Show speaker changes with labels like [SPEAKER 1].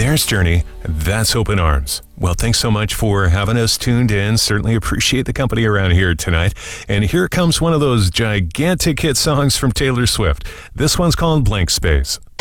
[SPEAKER 1] There's Journey. That's Open Arms. Well, thanks so much for having us tuned in. Certainly appreciate the company around here tonight. And here comes one of those gigantic hit songs from Taylor Swift. This one's called Blank Space.